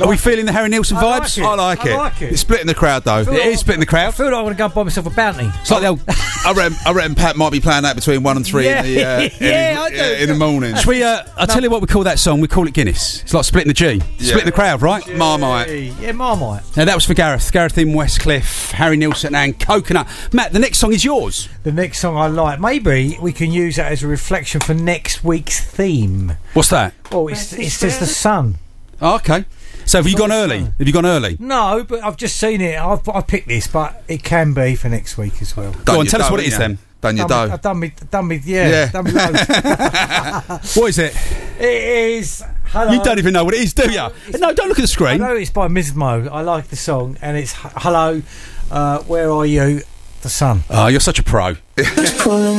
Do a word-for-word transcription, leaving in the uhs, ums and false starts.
Are we feeling the Harry Nilsson I like vibes? it. I like it. I like it. It's splitting the crowd though. It is splitting the I crowd. feel like I want to go and buy myself a bounty. It's like the old. I reckon, I reckon Pat might be playing that between one and three Yeah. in the uh, Yeah, in, I do. uh, in the morning. Should we, uh, I'll tell you what we call that song. We call it Guinness. It's like splitting the G. Splitting the crowd, right? Marmite. Yeah, Marmite. Now that was for Gareth. Gareth in Westcliff, Harry Nilsson and Coconut. Matt, the next song is yours. The next song I like. Maybe we can use that as a reflection for next week's theme. What's that? Oh, it's, it says the sun. Oh, okay. So have you gone early? Have you gone early? No, but I've just seen it. I've, I picked this, but it can be for next week as well. Go on, your tell us dough, what it is haven't then. you? Done your Done me, dough. I've done me, done me, yeah, Yeah. done me loads. What is it? It is. Hello. You don't even know what it is, do you? No, don't look at the I screen. know it's by Missus Mo. I like the song, and it's Hello, uh, where are you? The sun. Oh, you're such a pro.